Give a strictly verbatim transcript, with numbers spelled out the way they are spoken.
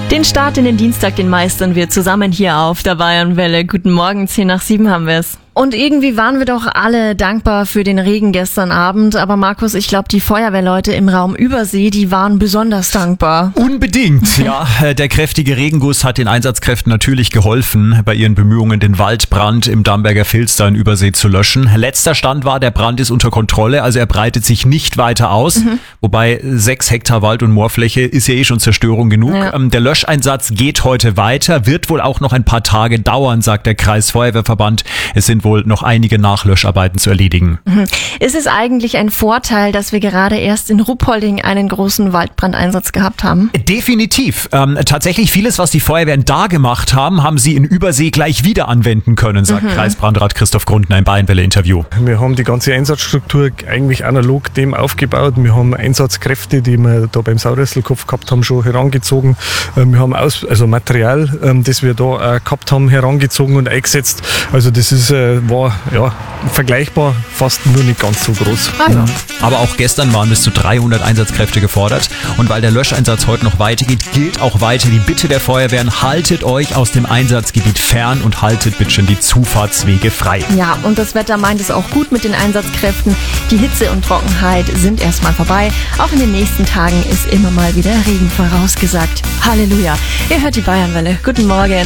Den Start in den Dienstag, den meistern wir zusammen hier auf der Bayernwelle. Guten Morgen, zehn nach sieben haben wir es. Und irgendwie waren wir doch alle dankbar für den Regen gestern Abend. Aber Markus, ich glaube, die Feuerwehrleute im Raum Übersee, die waren besonders dankbar. Unbedingt, ja. Der kräftige Regenguss hat den Einsatzkräften natürlich geholfen, bei ihren Bemühungen, den Waldbrand im Damberger Filster in Übersee zu löschen. Letzter Stand war, der Brand ist unter Kontrolle, also er breitet sich nicht weiter aus. Mhm. Wobei sechs Hektar Wald- und Moorfläche ist ja eh schon Zerstörung genug. Ja. Der Löscheinsatz geht heute weiter, wird wohl auch noch ein paar Tage dauern, sagt der Kreisfeuerwehrverband. Es sind wohl noch einige Nachlöscharbeiten zu erledigen. Mhm. Ist es eigentlich ein Vorteil, dass wir gerade erst in Ruppolding einen großen Waldbrandeinsatz gehabt haben? Definitiv. Ähm, tatsächlich vieles, was die Feuerwehren da gemacht haben, haben sie in Übersee gleich wieder anwenden können, sagt mhm. Kreisbrandrat Christoph Grundner im Bayernwelle-Interview. Wir haben die ganze Einsatzstruktur eigentlich analog dem aufgebaut. Wir haben Einsatzkräfte, die wir da beim Sauerresselkopf gehabt haben, schon herangezogen. Wir haben aus, also Material, das wir da gehabt haben, herangezogen und eingesetzt. Also das ist war ja vergleichbar, fast nur nicht ganz so groß. Also. Aber auch gestern waren bis zu dreihundert Einsatzkräfte gefordert. Und weil der Löscheinsatz heute noch weitergeht, gilt auch weiter die Bitte der Feuerwehren, haltet euch aus dem Einsatzgebiet fern und haltet bitte schon die Zufahrtswege frei. Ja, und das Wetter meint es auch gut mit den Einsatzkräften. Die Hitze und Trockenheit sind erstmal vorbei. Auch in den nächsten Tagen ist immer mal wieder Regen vorausgesagt. Halleluja. Ihr hört die Bayernwelle. Guten Morgen.